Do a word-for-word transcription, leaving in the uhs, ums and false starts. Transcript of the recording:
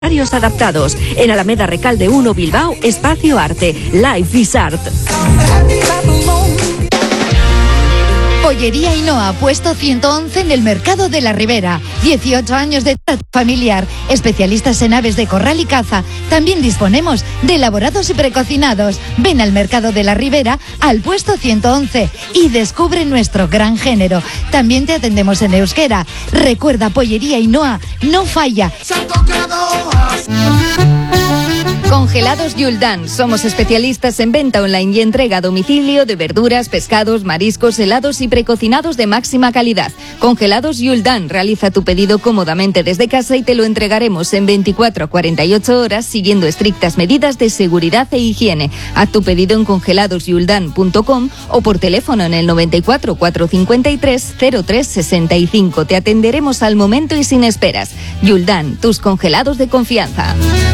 Horarios adaptados. En Alameda Recalde uno Bilbao, Espacio Arte. Life is Art. Pollería Ainhoa, puesto ciento once en el Mercado de la Ribera. dieciocho años de trato familiar. Especialistas en aves de corral y caza. También disponemos de elaborados y precocinados. Ven al Mercado de la Ribera, al puesto ciento once y descubre nuestro gran género. También te atendemos en euskera. Recuerda, Pollería Ainhoa no falla. Congelados Yuldan. Somos especialistas en venta online y entrega a domicilio de verduras, pescados, mariscos, helados y precocinados de máxima calidad. Congelados Yuldan. Realiza tu pedido cómodamente desde casa y te lo entregaremos en veinticuatro a cuarenta y ocho horas siguiendo estrictas medidas de seguridad e higiene. Haz tu pedido en congelados yuldan punto com o por teléfono en el noventa y cuatro, cuatrocientos cincuenta y tres, cero tres sesenta y cinco. Te atenderemos al momento y sin esperas. Yuldan, tus congelados de confianza.